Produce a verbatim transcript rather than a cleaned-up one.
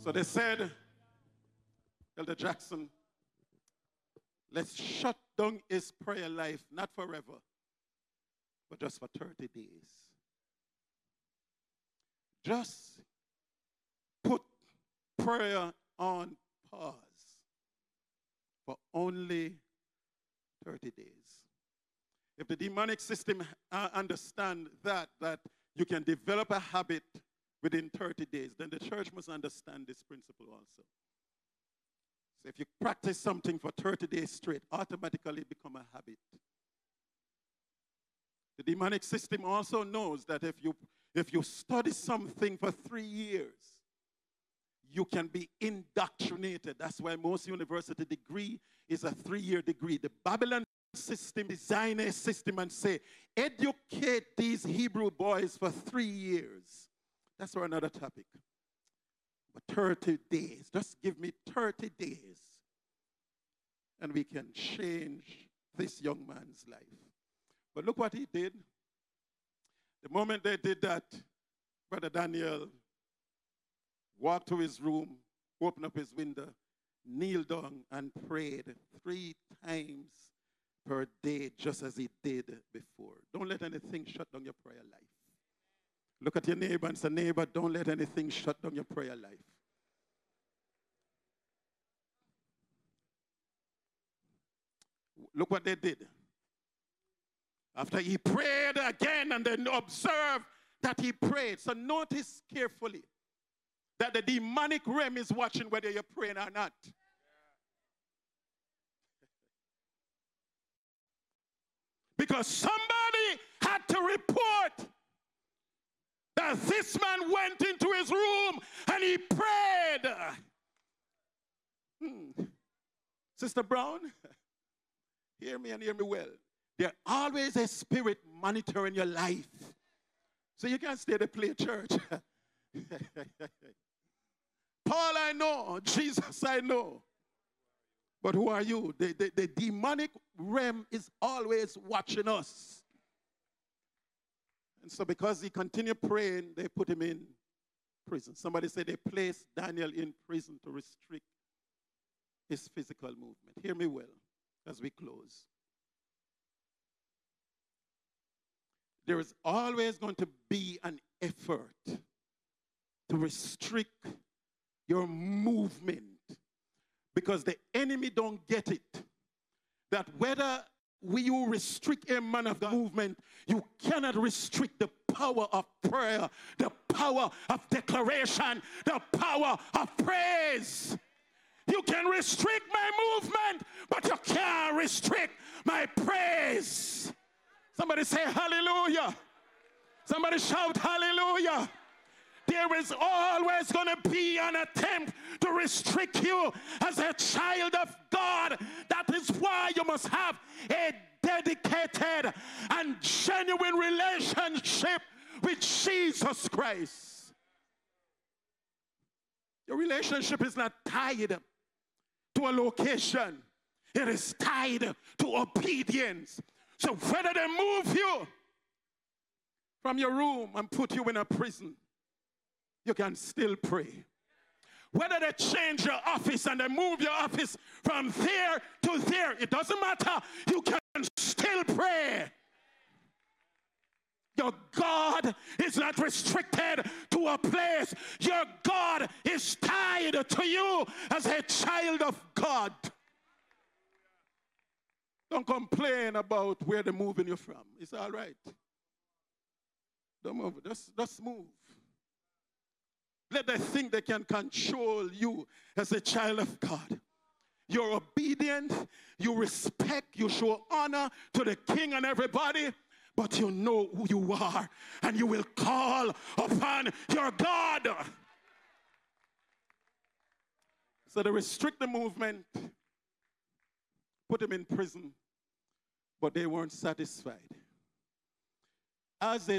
So they said, Elder Jackson, let's shut down his prayer life, not forever, but just for thirty days. Just put prayer on pause for only thirty days. If the demonic system uh, understand that, that you can develop a habit within thirty days, then the church must understand this principle also. So if you practice something for thirty days straight, automatically become a habit. The demonic system also knows that if you, if you study something for three years, you can be indoctrinated. That's why most university degree is a three-year degree. The Babylon system design a system and say, educate these Hebrew boys for three years. That's for another topic. But thirty days, just give me thirty days, and we can change this young man's life. But look what he did. The moment they did that, Brother Daniel walked to his room, opened up his window, kneeled down, and prayed three times per day, just as he did before. Don't let anything shut down your prayer life. Look at your neighbor and say, neighbor, don't let anything shut down your prayer life. Look what they did. After he prayed again and then observed that he prayed. So notice carefully that the demonic realm is watching whether you're praying or not. Because somebody had to report that this man went into his room and he prayed. Hmm. Sister Brown, hear me and hear me well. There's always a spirit monitoring your life. So you can't stay to play church. Paul I know, Jesus I know. But who are you? The, the, the demonic realm is always watching us. And so because he continued praying, they put him in prison. Somebody said they placed Daniel in prison to restrict his physical movement. Hear me well as we close. There is always going to be an effort to restrict your movement, because the enemy don't get it. That whether we you restrict a man of the movement, you cannot restrict the power of prayer, the power of declaration, the power of praise. You can restrict my movement, but you can't restrict my praise. Somebody say hallelujah. Somebody shout hallelujah. There is always going to be an attempt to restrict you as a child of God. That is why you must have a dedicated and genuine relationship with Jesus Christ. Your relationship is not tied to a location. It is tied to obedience. So whether they move you from your room and put you in a prison, you can still pray. Whether they change your office and they move your office from there to there, it doesn't matter. You can still pray. Your God is not restricted to a place. Your God is tied to you as a child of God. Don't complain about where they're moving you from. It's all right. Don't move. Just, just move. Let them think they can control you as a child of God. You're obedient. You respect. You show honor to the king and everybody. But you know who you are. And you will call upon your God. So they restrict the movement. Put him in prison, but they weren't satisfied. As they